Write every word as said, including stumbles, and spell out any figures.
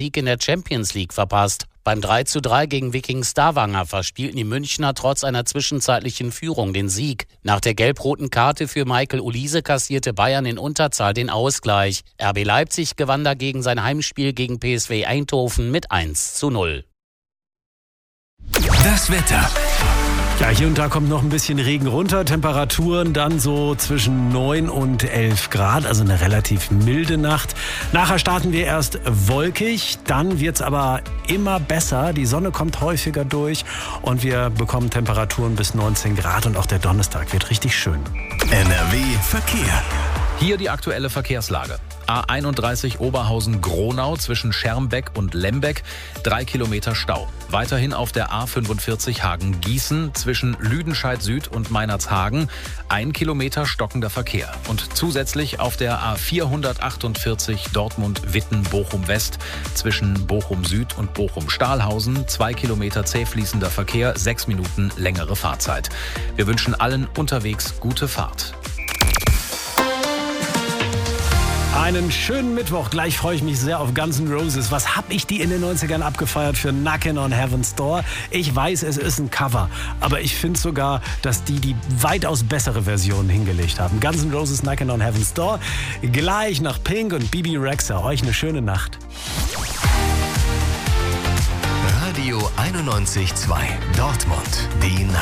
Sieg in der Champions League verpasst. Beim drei zu drei gegen Wiking Stavanger verspielten die Münchner trotz einer zwischenzeitlichen Führung den Sieg. Nach der gelb-roten Karte für Michael Olise kassierte Bayern in Unterzahl den Ausgleich. R B Leipzig gewann dagegen sein Heimspiel gegen P S V Eindhoven mit eins zu null. Das Wetter. Ja, hier und da kommt noch ein bisschen Regen runter. Temperaturen dann so zwischen neun und elf Grad, also eine relativ milde Nacht. Nachher starten wir erst wolkig, dann wird's aber immer besser. Die Sonne kommt häufiger durch und wir bekommen Temperaturen bis neunzehn Grad und auch der Donnerstag wird richtig schön. N R W Verkehr. Hier die aktuelle Verkehrslage. A einunddreißig Oberhausen-Gronau zwischen Schermbeck und Lembeck, drei Kilometer Stau. Weiterhin auf der A fünfundvierzig Hagen-Gießen zwischen Lüdenscheid Süd und Meinerzhagen, ein Kilometer stockender Verkehr. Und zusätzlich auf der A vierhundertachtundvierzig Dortmund-Witten-Bochum-West zwischen Bochum Süd und Bochum-Stahlhausen, zwei Kilometer zäh fließender Verkehr, sechs Minuten längere Fahrzeit. Wir wünschen allen unterwegs gute Fahrt. Einen schönen Mittwoch. Gleich freue ich mich sehr auf Guns N' Roses. Was hab ich die in den neunzigern abgefeiert für Knockin' on Heaven's Door? Ich weiß, es ist ein Cover, aber ich finde sogar, dass die die weitaus bessere Version hingelegt haben. Guns N' Roses Knockin' on Heaven's Door. Gleich nach Pink und Bibi Rexha. Euch eine schöne Nacht. Radio einundneunzig Komma zwei Dortmund. Die